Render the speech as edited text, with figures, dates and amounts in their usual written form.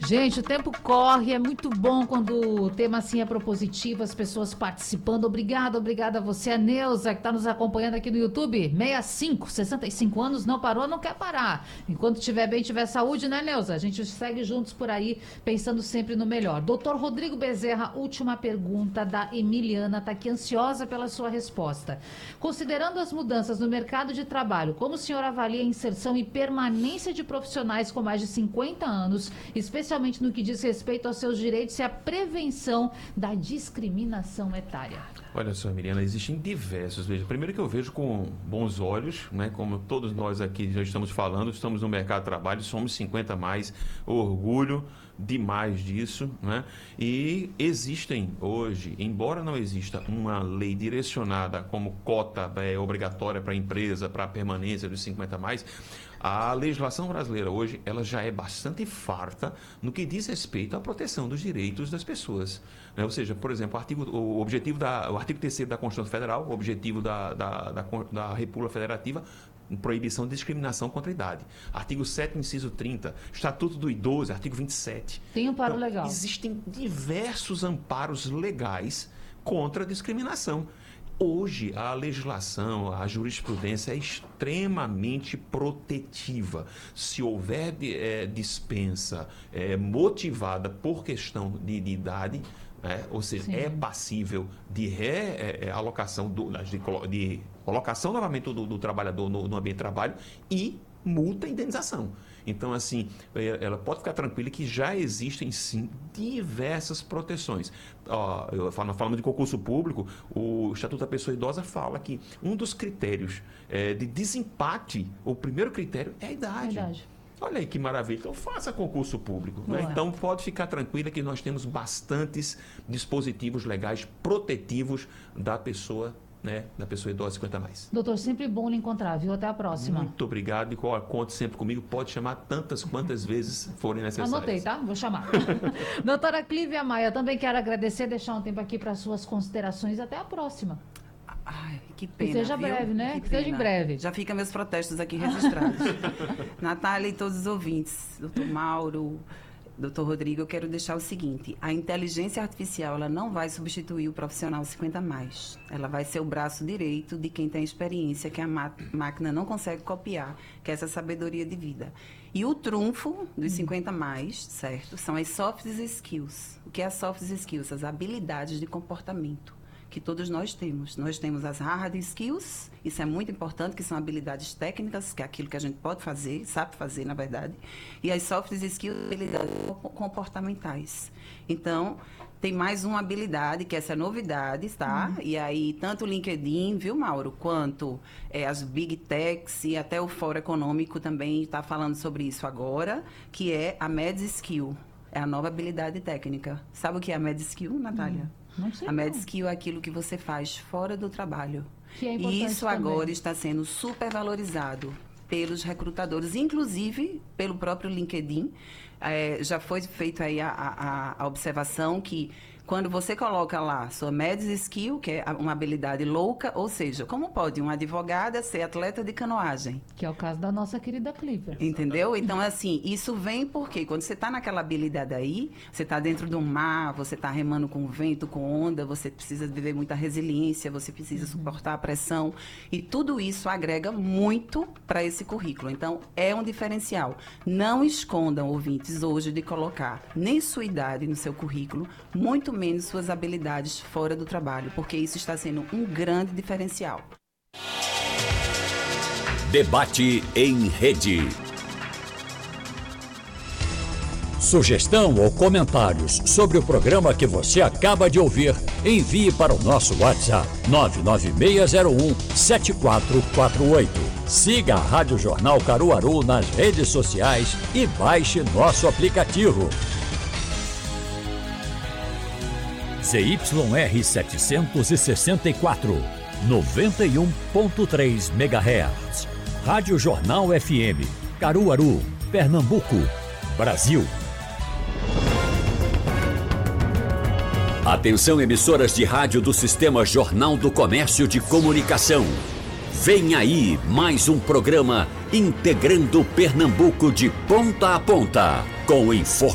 Gente, o tempo corre, é muito bom quando o tema assim é propositivo, as pessoas participando. Obrigada a você, a Neuza, que está nos acompanhando aqui no YouTube. 65 anos, não parou, não quer parar. Enquanto estiver bem, tiver saúde, né, Neuza? A gente segue juntos por aí, pensando sempre no melhor. Doutor Rodrigo Bezerra, última pergunta da Emiliana, está aqui ansiosa pela sua resposta. Considerando as mudanças no mercado de trabalho, como o senhor avalia a inserção e permanência de profissionais com mais de 50 anos, especialmente no que diz respeito aos seus direitos e à prevenção da discriminação etária? Olha só, Miriana, existem diversos. Veja, primeiro que eu vejo com bons olhos, né? Como todos nós aqui já estamos falando, estamos no mercado de trabalho, somos 50 mais, orgulho demais disso, né? E existem hoje, embora não exista uma lei direcionada como cota obrigatória para a empresa, para a permanência dos 50 mais, a legislação brasileira hoje, ela já é bastante farta no que diz respeito à proteção dos direitos das pessoas, né? Ou seja, por exemplo, o artigo 3º da Constituição Federal, o objetivo da República Federativa, proibição de discriminação contra a idade. Artigo 7º, inciso 30, Estatuto do Idoso, artigo 27. Tem amparo legal. Existem diversos amparos legais contra a discriminação. Hoje, a legislação, a jurisprudência é extremamente protetiva. Se houver dispensa motivada por questão de idade, ou seja, sim, é passível de realocação, de colocação novamente do trabalhador no ambiente de trabalho e multa e indenização. Então, assim, ela pode ficar tranquila que já existem, sim, diversas proteções. Falando de concurso público, o Estatuto da Pessoa Idosa fala que um dos critérios de desempate, o primeiro critério é a idade. Olha aí que maravilha. Então, faça concurso público, né? Então, pode ficar tranquila que nós temos bastantes dispositivos legais protetivos da pessoa, né, da pessoa idosa 50 mais. Doutor, sempre bom lhe encontrar, viu? Até a próxima. Muito obrigado. E conte sempre comigo. Pode chamar tantas quantas vezes forem necessárias. Anotei, tá? Vou chamar. Doutora Clívia Maia, também quero agradecer, deixar um tempo aqui para suas considerações. Até a próxima. Ai, que pena, que seja breve, né? Que seja em breve. Já fica meus protestos aqui registrados. Natália e todos os ouvintes, doutor Mauro, doutor Rodrigo, eu quero deixar o seguinte: a inteligência artificial, ela não vai substituir o profissional 50 mais. Ela vai ser o braço direito de quem tem experiência, que a máquina não consegue copiar, que é essa sabedoria de vida. E o trunfo dos 50 mais, certo, são as soft skills. O que é as soft skills? As habilidades de comportamento que todos nós temos. Nós temos as hard skills, isso é muito importante, que são habilidades técnicas, que é aquilo que a gente pode fazer, sabe fazer, na verdade. E as soft skills, habilidades comportamentais. Então, tem mais uma habilidade, que essa é novidade, tá? E aí, tanto o LinkedIn, viu, Mauro, quanto as Big Techs e até o Fórum Econômico também está falando sobre isso agora, que é a Med Skill, é a nova habilidade técnica. Sabe o que é a Med Skill, Natália? Não sei. A Med Skill é aquilo que você faz fora do trabalho. Que é importante e isso também. Agora está sendo super valorizado pelos recrutadores, inclusive pelo próprio LinkedIn. Já foi feita aí a observação que quando você coloca lá sua Med Skill, que é uma habilidade louca, ou seja, como pode uma advogada ser atleta de canoagem? Que é o caso da nossa querida Clívia. Entendeu? Então, assim, isso vem porque quando você está naquela habilidade aí, você está dentro do mar, você está remando com vento, com onda, você precisa viver muita resiliência, você precisa suportar a pressão, e tudo isso agrega muito para esse currículo. Então, é um diferencial. Não escondam, ouvintes, hoje de colocar nem sua idade no seu currículo, muito menos suas habilidades fora do trabalho, porque isso está sendo um grande diferencial. Debate em rede. Sugestão ou comentários sobre o programa que você acaba de ouvir, envie para o nosso WhatsApp 99601-7448. Siga a Rádio Jornal Caruaru nas redes sociais e baixe nosso aplicativo. ZYR 764, 91.3 MHz. Rádio Jornal FM, Caruaru, Pernambuco, Brasil. Atenção, emissoras de rádio do Sistema Jornal do Comércio de Comunicação. Vem aí mais um programa integrando Pernambuco de ponta a ponta, com informação